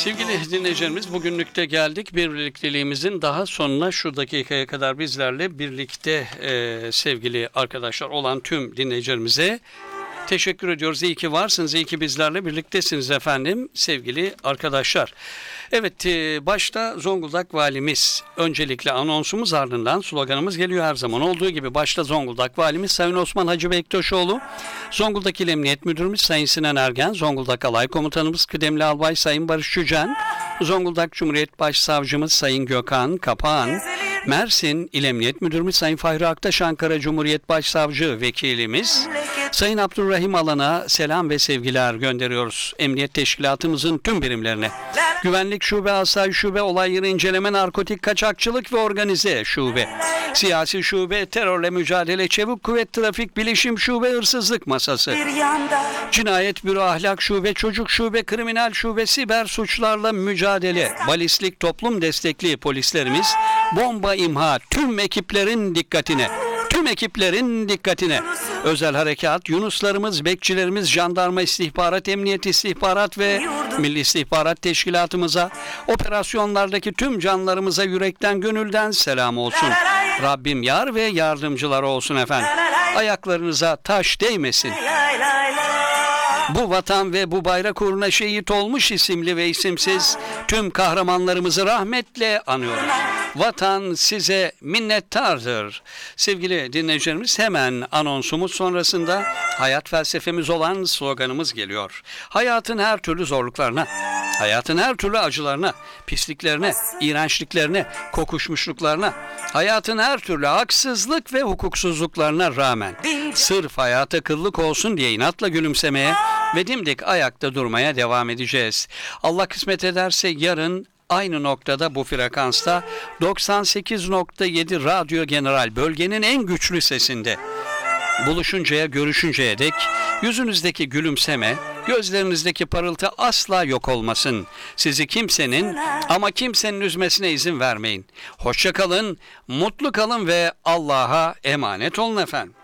Sevgili dinleyicilerimiz, bugünlükte geldik. Birlikteliğimizin daha sonuna, şu dakikaya kadar bizlerle birlikte sevgili arkadaşlar olan tüm dinleyicilerimize teşekkür ediyoruz. İyi ki varsınız, iyi ki bizlerle birliktesiniz efendim sevgili arkadaşlar. Evet, başta Zonguldak Valimiz, öncelikle anonsumuz, ardından sloganımız geliyor her zaman olduğu gibi. Başta Zonguldak Valimiz Sayın Osman Hacı Bektaşoğlu, Zonguldak İl Emniyet Müdürümüz Sayın Sinan Ergen, Zonguldak Alay Komutanımız Kıdemli Albay Sayın Barış Çücen, Zonguldak Cumhuriyet Başsavcımız Sayın Gökhan Kapağan, Mersin İl Emniyet Müdürümüz Sayın Fahri Aktaş, Ankara Cumhuriyet Başsavcı Vekilimiz Sayın Abdurrahim Alan'a selam ve sevgiler gönderiyoruz. Emniyet Teşkilatımızın tüm birimlerine. Güvenlik Şube, Asayiş Şube, Olay Yeri İnceleme, Narkotik Kaçakçılık ve Organize Şube, Siyasi Şube, Terörle Mücadele, Çevik Kuvvet, Trafik Bilişim Şube, Hırsızlık Masası, Cinayet Büro, Ahlak Şube, Çocuk Şube, Kriminal Şube, Siber Suçlarla Mücadele, Balistik Toplum Destekli Polislerimiz, Bomba İmha, tüm ekiplerin dikkatine. Tüm ekiplerin dikkatine. Özel Harekat, Yunuslarımız, bekçilerimiz, Jandarma İstihbarat, Emniyet İstihbarat ve Milli İstihbarat Teşkilatımıza, operasyonlardaki tüm canlarımıza yürekten gönülden selam olsun. Rabbim yar ve yardımcıları olsun efendim. Ayaklarınıza taş değmesin. Bu vatan ve bu bayrak uğruna şehit olmuş isimli ve isimsiz tüm kahramanlarımızı rahmetle anıyoruz. Vatan size minnettardır. Sevgili dinleyicilerimiz, hemen anonsumuz sonrasında hayat felsefemiz olan sloganımız geliyor. Hayatın her türlü zorluklarına, hayatın her türlü acılarına, pisliklerine, iğrençliklerine, kokuşmuşluklarına, hayatın her türlü haksızlık ve hukuksuzluklarına rağmen sırf hayata kıllık olsun diye inatla gülümsemeye ve dimdik ayakta durmaya devam edeceğiz. Allah kısmet ederse yarın aynı noktada, bu frekansta 98.7 Radyo General, bölgenin en güçlü sesinde buluşuncaya, görüşünceye dek yüzünüzdeki gülümseme, gözlerinizdeki parıltı asla yok olmasın. Sizi kimsenin ama kimsenin üzmesine izin vermeyin. Hoşça kalın, mutlu kalın ve Allah'a emanet olun efendim.